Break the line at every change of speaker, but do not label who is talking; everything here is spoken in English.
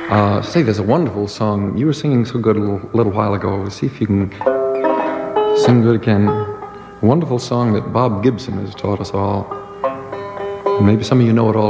Say, there's a wonderful song. You were singing so good a little while ago. See if you can sing good again. A wonderful song that Bob Gibson has taught us all. Maybe some of you know it all.